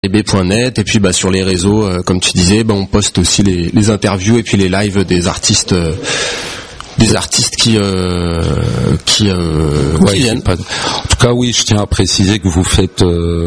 b.net et puis sur les réseaux comme tu disais on poste aussi les interviews et puis les lives des artistes qui viennent. En tout cas oui, je tiens à préciser que vous faites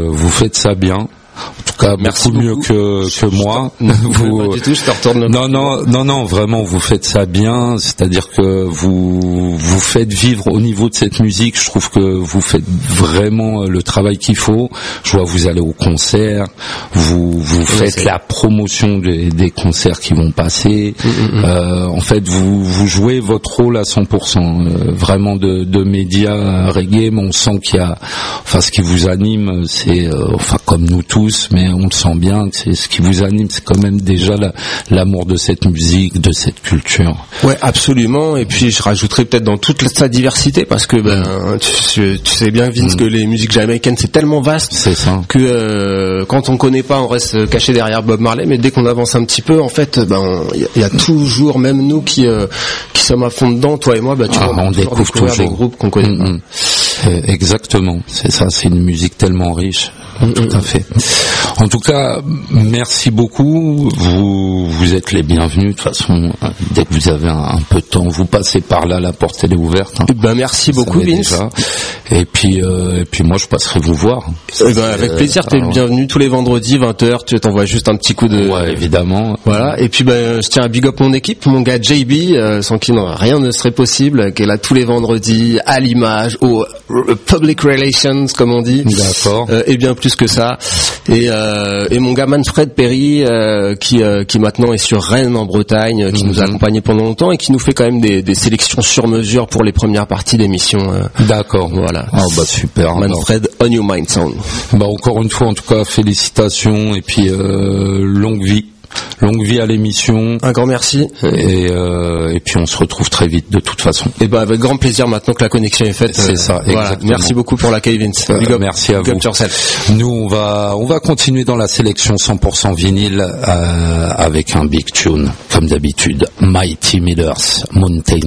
ça bien. En tout cas, merci beaucoup mieux que moi. Vous... Pas du tout, je te retourne. Non, vraiment, vous faites ça bien. C'est-à-dire que vous faites vivre au niveau de cette musique. Je trouve que vous faites vraiment le travail qu'il faut. Je vois, vous allez au concert, vous faites la promotion des concerts qui vont passer. En fait, vous jouez votre rôle à 100%. Vraiment de médias reggae, mais on sent qu'il y a, ce qui vous anime, c'est, comme nous tous. Mais on le sent bien, c'est ce qui vous anime, c'est quand même déjà l'amour de cette musique, de cette culture. Ouais, absolument. Et puis je rajouterais peut-être dans toute sa diversité, parce que tu sais bien, Vince, que les musiques jamaïcaines c'est tellement vaste, c'est ça, que quand on connaît pas, on reste caché derrière Bob Marley. Mais dès qu'on avance un petit peu, en fait, il y a toujours, même nous qui sommes à fond dedans, toi et moi, tu vois, on découvre toujours des groupes qu'on connaît pas. Exactement, c'est ça, c'est une musique tellement riche. Tout à fait. En tout cas, merci beaucoup. Vous êtes les bienvenus. De toute façon, dès que vous avez un peu de temps, vous passez par là, la porte elle est ouverte. Merci beaucoup, Vince. Et puis moi, je passerai vous voir. Avec plaisir. T'es le bienvenu tous les vendredis 20h. Tu t'envoies juste un petit coup de. Ouais, évidemment. Voilà. Et puis je tiens à big up mon équipe, mon gars JB, sans qui rien ne serait possible, qui est là tous les vendredis à l'image, au public relations comme on dit. D'accord. Et bien plus que ça. Et mon gars Manfred Perry, qui maintenant est sur Rennes en Bretagne, qui nous a accompagnés pendant longtemps et qui nous fait quand même des sélections sur mesure pour les premières parties d'émission. D'accord. Voilà. Super. Manfred, On Your Mind Sound. Encore une fois, en tout cas, félicitations et puis longue vie. Longue vie à l'émission. Un grand merci. Et puis on se retrouve très vite de toute façon. Et avec grand plaisir maintenant que la connexion est faite. C'est ça. Voilà. Merci beaucoup pour l'accueil, Vince. Merci à vous. Nous on va continuer dans la sélection 100% vinyle avec un big tune comme d'habitude. Mighty Millers, Mountain.